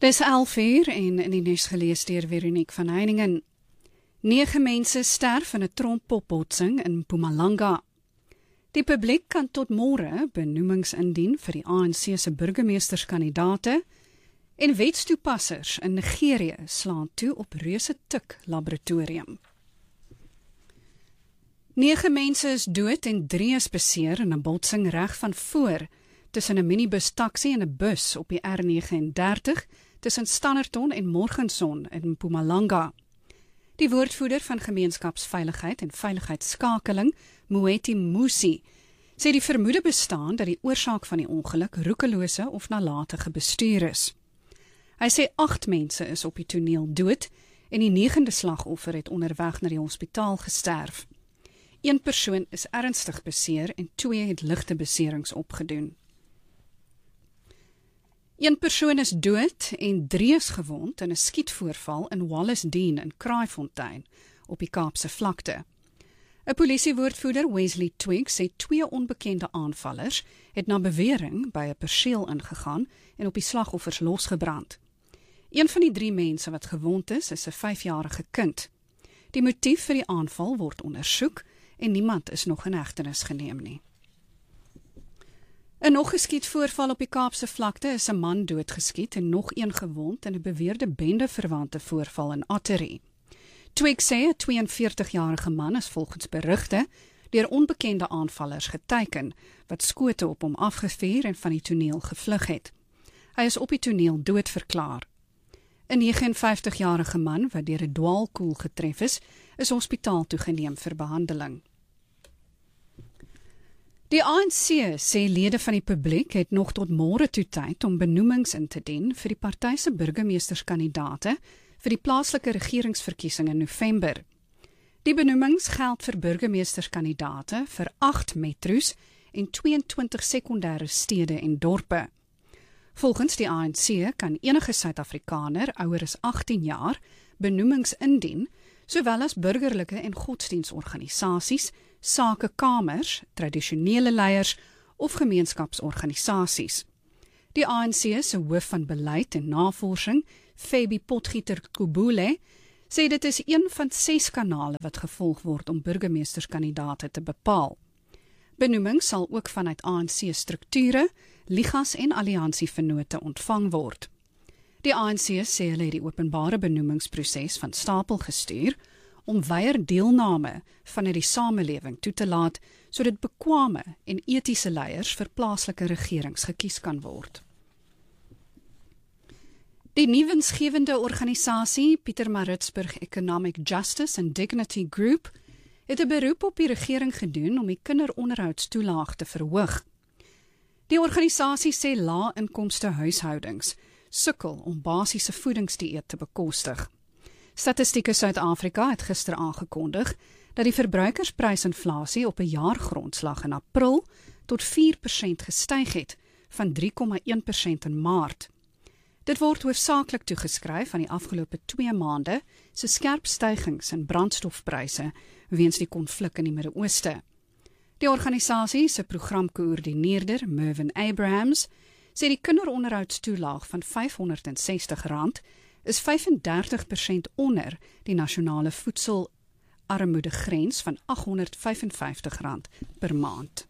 Dis 11:00 en in die nuus gelees deur Veronique van Heiningen. 9 mense sterf in 'n tromppopbotsing in Mpumalanga. Die publiek kan tot môre benoemings indien vir die ANC se burgemeesterskandidaate en wetstoepassers in Nigerië slaan toe op reuse tik laboratorium. 9 mense is dood en 3 is beseer in 'n botsing reg van voor tussen 'n minibus taxi en 'n bus op die R39 tussen Standerton en Morgenson in Mpumalanga. Die woordvoerder van gemeenskapsveiligheid en veiligheidsskakeling, Moeti Musi, sê die vermoede bestaan dat die oorsaak van die ongeluk roekelose of nalatige bestuur is. Hy sê 8 mense is op die toneel dood en die 9de slagoffer het onderweg na die hospitaal gesterf. 1 persoon is ernstig beseer en 2 het ligte beserings opgedoen. 1 persoon is dood en 3 is gewond in 'n skietvoorval in Wallace Dean in Kraaifontein op die Kaapse vlakte. 'n Polisiewoordvoerder, Wesley Twiggs, sê 2 onbekende aanvallers het na bewering by 'n perseel ingegaan en op die slagoffers losgebrand. Een van die 3 mense wat gewond is 'n 5-jarige kind. Die motief vir die aanval word ondersoek en niemand is nog in hegtenis geneem nie. 'n nog 'n skietvoorval op die Kaapse vlakte is 'n man doodgeskiet en nog 1 gewond in 'n beweerde bendeverwante voorval in Ottery. Twiggs sê 'n 42-jarige man is volgens berigte deur onbekende aanvallers geteiken wat skote op hom afgevuur en van die toneel gevlug het. Hy is op die toneel dood verklaar. 'n 59-jarige man wat deur 'n dwaalkoel getref is hospitaal toegeneem vir behandeling. Die ANC sê lede van die publiek het nog tot môre toe tyd om benoemings in te dien vir die party se burgemeesterskandidaate vir die plaaslike regeringsverkiesing in November. Die benoemings geld vir burgemeesterskandidaate vir 8 metro's en 22 sekondêre stede en dorpe. Volgens die ANC kan enige Suid-Afrikaner ouer as 18 jaar benoemings indien, sowel as burgerlike en godsdienstorganisasies, sakekamers, tradisionele leiers of gemeenskapsorganisasies. Die ANC se hoof van beleid en navorsing, Fabi Potgieter-Kubule, sê dit is een van 6 kanale wat gevolg word om burgemeesterskandidaate te bepaal. Benoeming sal ook vanuit ANC-strukture, ligas en alliansievennote ontvang word. Die ANC sê hulle het die openbare benoemingsproses van stapel gestuur om weier deelname vanuit die samelewing toe te laat sodat bekwame en etiese leiers vir plaaslike regerings gekies kan word. Die nuwensgewende organisasie Pietermaritzburg Economic Justice and Dignity Group het 'n beroep op die regering gedoen om die kinderonderhoudstoelaag te verhoog. Die organisasie sê lae-inkomste huishoudings sukkel om basiese voedingsdieet te bekostig. Statistieke Suid-Afrika het gister aangekondig dat die verbruikersprysinflasie op 'n jaargrondslag in April tot 4% gestyg het, van 3,1% in Maart. Dit word hoofsaaklik toegeskryf aan die afgelope 2 maande se skerp stygings in brandstofpryse weens die konflik in die Midde-Ooste. Die organisasie se programkoördineerder, Mervyn Abrahams, sê die kinderonderhoudstoelaag van R560 is 35% onder die nasionale voedselarmoedegrens van R855 per maand.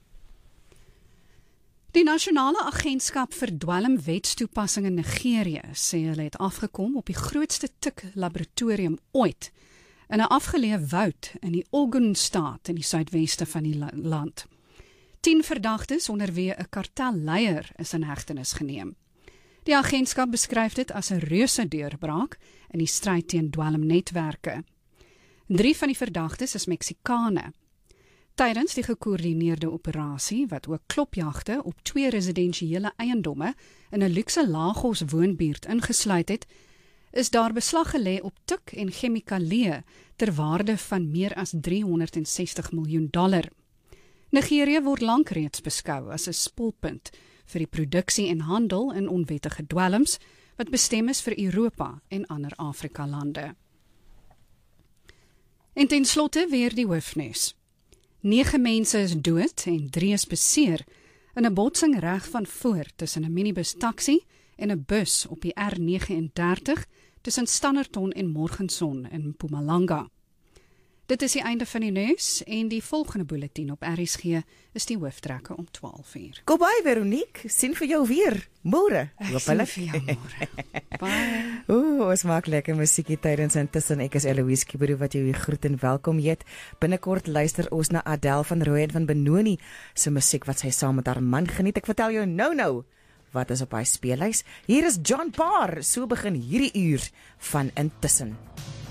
Die Nasionale Agentskap vir Dwelmwetstoepassing in Nigerië sê hulle het afgekom op die grootste tik-laboratorium ooit in 'n afgeleë woud in die Ogun-staat in die suidweste van die land. 10 verdagtes onder wie 'n kartelleier is in hegtenis geneem. Die agentskap beskryf dit as 'n reuse deurbraak in die stryd teen dwelmnetwerke. 3 van die verdagtes is Meksikane. Tydens die gekoördineerde operasie, wat ook klopjagte op 2 residensiële eiendomme in 'n luukse Lagos woonbuurt ingesluit het, is daar beslag gelê op tik en chemikalieë ter waarde van meer as $360 miljoen. Nigerië word lank reeds beskou as 'n spulpunt vir die produksie en handel in onwettige dwelms, wat bestem is vir Europa en ander Afrika-lande. En ten slotte weer die hoofnuus. 9 mense is dood en 3 is beseer In 'n botsing reg van voor tussen 'n minibus taxi en 'n bus op die R39 tussen Standerton en Morgenson in Mpumalanga. Dit is die einde van die nuus en die volgende bulletin op RSG is die hooftrekke om 12:00. Kom by Veronique, sien vir jou weer môre. Ek sien vir jou môre. Bye. Ons maak lekker musiekie tydens intussen. Ek is Eloise Kibero wat jou hier groet en welkom heet. Binnekort luister ons na Adele van Rooyen van Benoni se musiek wat sy saam met haar man geniet. Ek vertel jou nou wat is op haar speellys. Hier is John Parr. So begin hierdie uur van Intussen.